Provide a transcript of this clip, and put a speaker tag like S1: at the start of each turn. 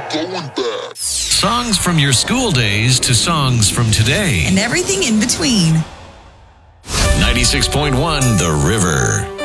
S1: going back.
S2: Songs from your school days to songs from today.
S3: And everything in between.
S2: 96.1 The River.